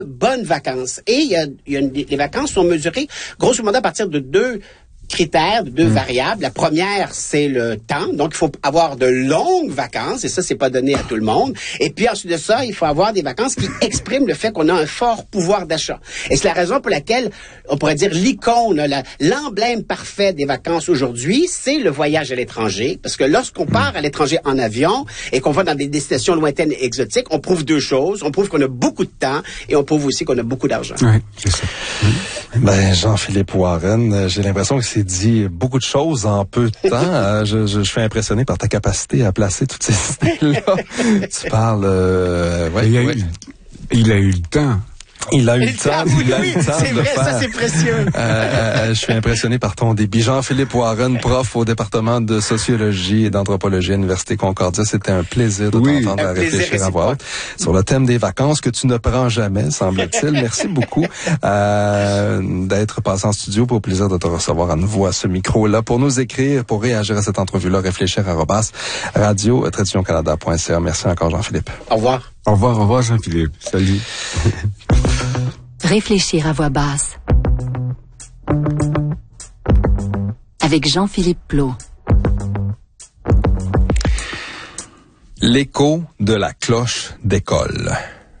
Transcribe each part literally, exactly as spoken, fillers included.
bonnes vacances. Et il y a, il y a une, les vacances sont mesurées grosso modo à partir de deux critères, de deux mmh. variables. La première, c'est le temps. Donc, il faut avoir de longues vacances, et ça, c'est pas donné à tout le monde. Et puis, ensuite de ça, il faut avoir des vacances qui expriment le fait qu'on a un fort pouvoir d'achat. Et c'est la raison pour laquelle, on pourrait dire, l'icône, la, l'emblème parfait des vacances aujourd'hui, c'est le voyage à l'étranger. Parce que lorsqu'on part à l'étranger en avion et qu'on va dans des destinations lointaines et exotiques, on prouve deux choses. On prouve qu'on a beaucoup de temps et on prouve aussi qu'on a beaucoup d'argent. Oui, c'est ça. Mmh. Ben, Jean-Philippe Warren, j'ai l'impression que c'est dit beaucoup de choses en peu de temps. je, je, je suis impressionné par ta capacité à placer toutes ces idées-là. Tu parles... Euh, ouais, il, a ouais. eu, il a eu le temps. Il a eu le temps, oui, il a oui, eu le temps c'est de vrai, faire. Ça, c'est précieux. Euh, euh, je suis impressionné par ton débit. Jean-Philippe Warren, prof au département de sociologie et d'anthropologie à l'Université Concordia. C'était un plaisir de oui, t'entendre à réfléchir à voix haute sur le thème des vacances que tu ne prends jamais, semble-t-il. Merci beaucoup euh, d'être passé en studio. Pour plaisir de te recevoir à nouveau à ce micro-là. Pour nous écrire, pour réagir à cette entrevue-là, réfléchir arobase radio tradition canada point c a. Merci encore, Jean-Philippe. Au revoir. Au revoir, au revoir, Jean-Philippe. Salut. Réfléchir à voix basse. Avec Jean-Philippe Plot. L'écho de la cloche d'école.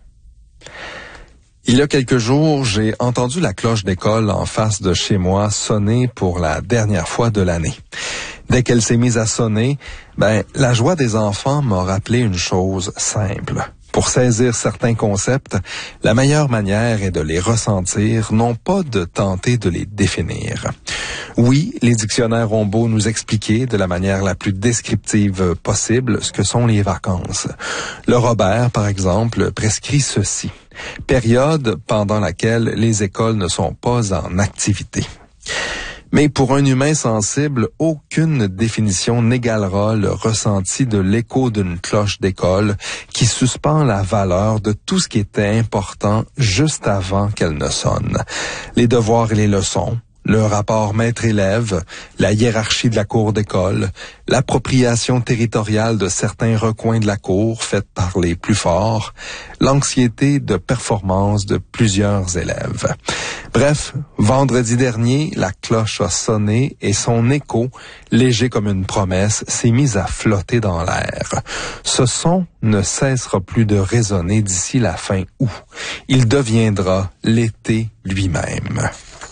Il y a quelques jours, j'ai entendu la cloche d'école en face de chez moi sonner pour la dernière fois de l'année. Dès qu'elle s'est mise à sonner, ben, la joie des enfants m'a rappelé une chose simple. Pour saisir certains concepts, la meilleure manière est de les ressentir, non pas de tenter de les définir. Oui, les dictionnaires ont beau nous expliquer de la manière la plus descriptive possible ce que sont les vacances. Le Robert, par exemple, prescrit ceci. Période pendant laquelle les écoles ne sont pas en activité. Mais pour un humain sensible, aucune définition n'égalera le ressenti de l'écho d'une cloche d'école qui suspend la valeur de tout ce qui était important juste avant qu'elle ne sonne. Les devoirs et les leçons, le rapport maître-élève, la hiérarchie de la cour d'école, l'appropriation territoriale de certains recoins de la cour faite par les plus forts, l'anxiété de performance de plusieurs élèves. Bref, vendredi dernier, la cloche a sonné et son écho, léger comme une promesse, s'est mis à flotter dans l'air. Ce son ne cessera plus de résonner d'ici la fin août. Il deviendra l'été lui-même.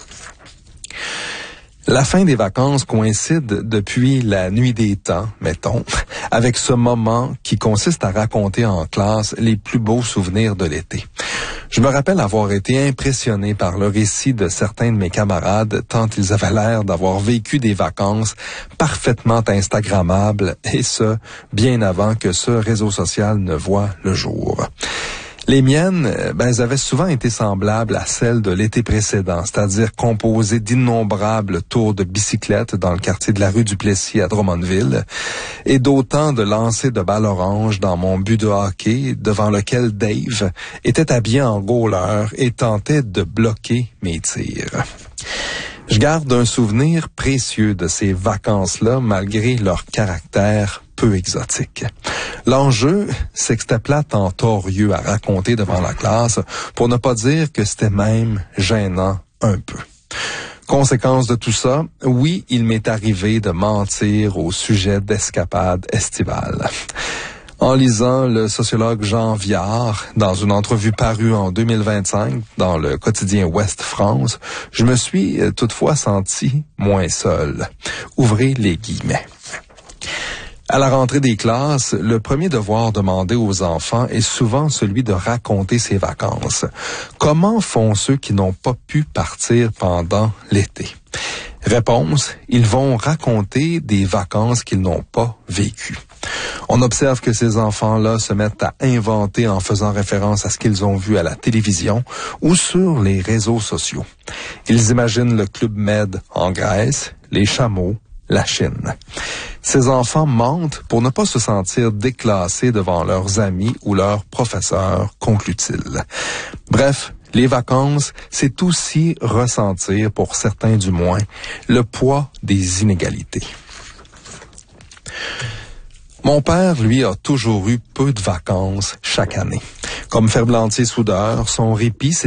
La fin des vacances coïncide depuis la nuit des temps, mettons, avec ce moment qui consiste à raconter en classe les plus beaux souvenirs de l'été. Je me rappelle avoir été impressionné par le récit de certains de mes camarades, tant ils avaient l'air d'avoir vécu des vacances parfaitement instagrammables, et ce, bien avant que ce réseau social ne voie le jour. Les miennes, ben, elles avaient souvent été semblables à celles de l'été précédent, c'est-à-dire composées d'innombrables tours de bicyclette dans le quartier de la rue du Plessis à Drummondville, et d'autant de lancers de balles oranges dans mon but de hockey, devant lequel Dave était habillé en goaler et tentait de bloquer mes tirs. Je garde un souvenir précieux de ces vacances-là, malgré leur caractère peu exotique. L'enjeu, c'est que c'était plate en torieux à raconter devant la classe, pour ne pas dire que c'était même gênant un peu. Conséquence de tout ça, oui, il m'est arrivé de mentir au sujet d'escapades estivales. En lisant le sociologue Jean Viard, dans une entrevue parue en deux mille vingt-cinq dans le quotidien Ouest France, je me suis toutefois senti moins seul. Ouvrez les guillemets. À la rentrée des classes, le premier devoir demandé aux enfants est souvent celui de raconter ses vacances. Comment font ceux qui n'ont pas pu partir pendant l'été? Réponse, ils vont raconter des vacances qu'ils n'ont pas vécues. On observe que ces enfants-là se mettent à inventer en faisant référence à ce qu'ils ont vu à la télévision ou sur les réseaux sociaux. Ils imaginent le Club Med en Grèce, les chameaux, la Chine. Ces enfants mentent pour ne pas se sentir déclassés devant leurs amis ou leurs professeurs, conclut-il. Bref, les vacances, c'est aussi ressentir, pour certains du moins, le poids des inégalités. Mon père, lui, a toujours eu peu de vacances chaque année. Comme ferblantier soudeur, son répit, c'est